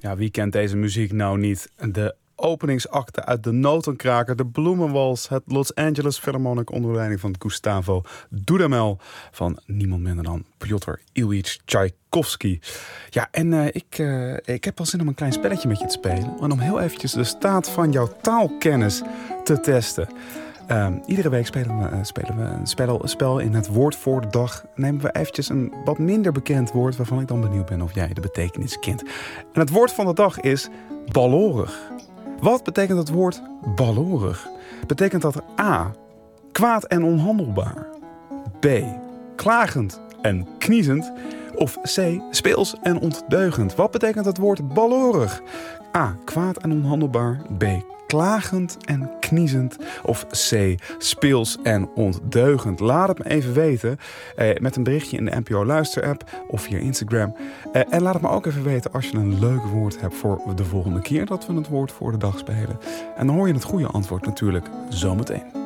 Ja, wie kent deze muziek nou niet? De openingsakte uit de Notenkraker, de Bloemenwals, het Los Angeles Philharmonic onder leiding van Gustavo Dudamel van niemand minder dan Piotr Ilyich Tchaikovsky. Ja, en ik heb wel zin om een klein spelletje met je te spelen en om heel eventjes de staat van jouw taalkennis te testen. Iedere week spelen we een spel in het woord voor de dag. Nemen we eventjes een wat minder bekend woord waarvan ik dan benieuwd ben of jij de betekenis kent. En het woord van de dag is ballorig. Wat betekent het woord ballorig? Betekent dat A, kwaad en onhandelbaar, B, klagend en kniezend, of C, speels en ontdeugend? Wat betekent het woord ballorig? A, kwaad en onhandelbaar, B, klagend en kniezend, of C, speels en ontdeugend? Laat het me even weten met een berichtje in de NPO Luister app of via Instagram. En laat het me ook even weten als je een leuk woord hebt voor de volgende keer dat we het woord voor de dag spelen. En dan hoor je het goede antwoord natuurlijk zometeen.